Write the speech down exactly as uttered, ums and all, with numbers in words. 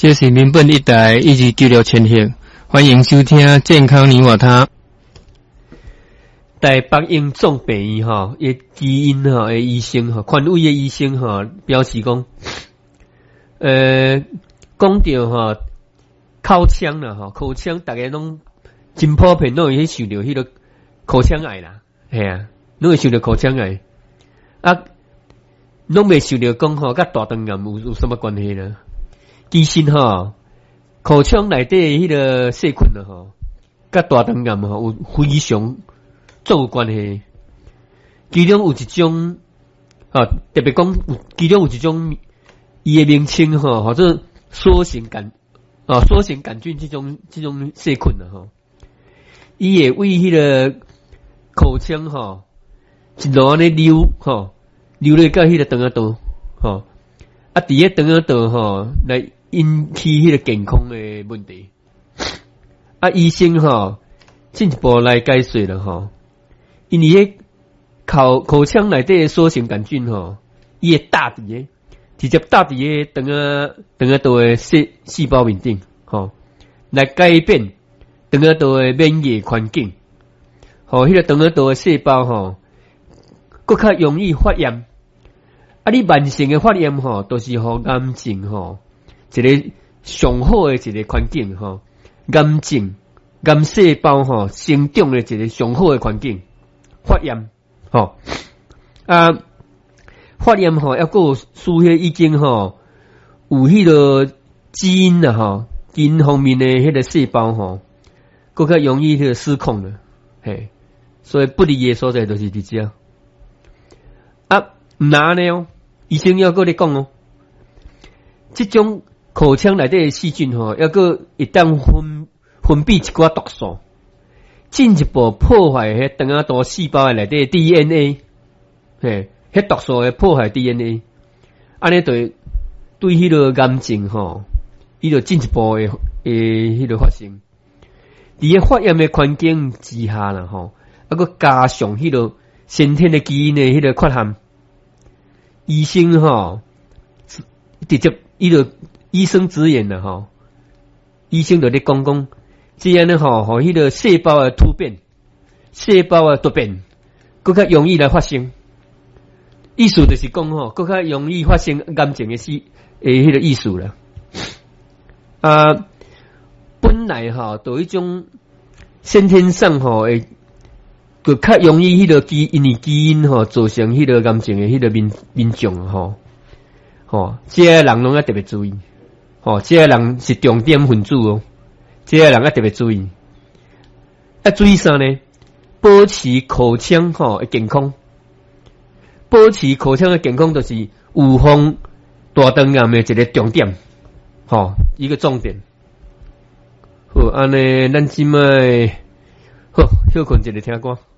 这是民本一台一二九六千赫，欢迎收听健康你我他。 台北英总病院吼，伊基因吼诶医生吼，权威诶医生吼，表示讲，呃，讲到吼口腔啦吼，口腔大家拢真普遍拢会受到迄个口腔癌啦，系啊，拢会受到口腔癌，啊，拢未受到讲吼，甲大肠癌有有什么关系呢？其实吼，口腔内底迄个细菌啊吼，甲大肠癌吼有非常做有关系。其中有一种啊，特别讲，其中有一种伊诶名称吼，或者梭形杆啊，梭形杆菌这种这种细菌啊吼，伊会为迄个口腔吼一路安尼流吼，流入到迄个肠仔道吼，啊，伫迄肠仔道吼来引起迄个健康诶问题。啊，医生吼进一步来解说了吼，因为迄口口腔内底诶梭形杆菌吼，伊会搭伫诶，直接搭伫诶肠仔肠仔道诶细细胞面顶吼，来改变肠仔道诶免疫环境。吼，迄个肠仔道诶细胞吼，更较容易发炎。啊，你慢性诶发炎吼，都是互癌症吼一个上好诶一个环境吼，癌症、癌细胞吼生长诶一个上好诶环境。发炎吼啊，发炎吼，抑个输血已经吼有迄个基因啦吼，基因方面诶迄个细胞吼，更较容易迄个失控了，嘿，所以不利诶所在就是伫遮啊，毋难呢哦，医生要搁咧讲哦，即种口腔内底诶细菌吼，抑个一旦分分泌一寡毒素。进一步破坏迄肠仔道细胞诶内底 D N A， 嘿，迄毒素会破坏 D N A， 安尼对对迄个癌症吼，伊就进一步诶诶迄个发生。伫个发炎诶环境之下啦吼，啊个加上迄个先天诶基因诶迄个缺陷，医生吼直接伊就医生直言啦吼，医生就咧讲讲。这样呢吼，互迄个细胞的突变、细胞的突变，更较容易来发生。意思就是讲吼，更较容易发生癌症的事，诶，迄个意思啦。啊，本来吼，都一种先天上吼，诶，更较容易迄个基因为基因吼造成迄个癌症的迄个民民众吼，吼，这个人拢要特别注意，吼，这个人是重点分子哦。这个人要特别注意，要注意啥呢？保持口腔吼的健康，保持口腔的健康就是预防大肠癌的一个重点，吼，一个重点。好，安尼咱即摆好休困一个听歌。